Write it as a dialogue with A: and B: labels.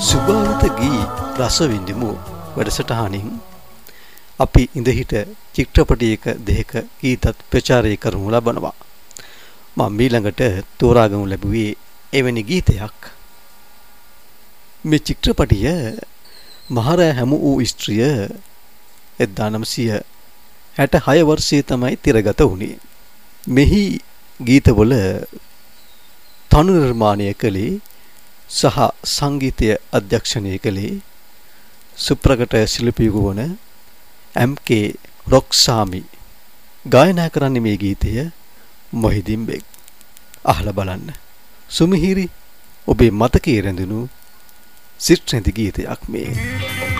A: සුභාවිත ගී රස විඳිමු වැඩසටහනින් අපි ඉඳහිට චිත්‍රපටයක දෙක ගීතත් ප්‍රචාරය කරනු ලබනවා. මම ඊළඟට තෝරාගනු ලැබුවේ එවැනි ගීතයක්. මේ චිත්‍රපටය මහරෑ හැමු වූ ස්ත්‍රිය 1966 වර්ෂයේ තමයි තිරගත වුණේ. මෙහි ගීතවල තනු නිර්මාණය කළේ සහ සංගීතය අධ්‍යක්ෂණය කළේ සුප්‍රකට ශිල්පියෙකු වන එම්.කේ. රොක්සාමි. ගායනා කරන්නේ මේ ගීතය මොහිදින් බෙග්. අහලා බලන්න. සුමිහිරි ඔබේ මතකයේ රැඳුණු සිත් රැඳි ගීතයක් මේ.